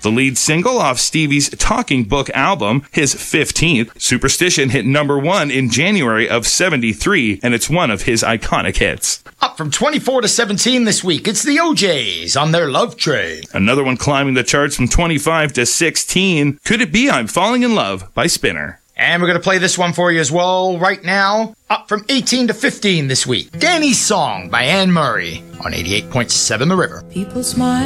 The lead single off Stevie's Talking Book album, his 15th, Superstition hit number 1 in January of 73, and it's one of his iconic hits. Up from 24 to 17 this week, it's the OJs on their Love Train. Another one climbing the charts from 25 to 16, Could It Be I'm Falling in Love by Spinner. And we're going to play this one for you as well right now. Up from 18 to 15 this week, Danny's Song by Anne Murray on 88.7 The River. People smile.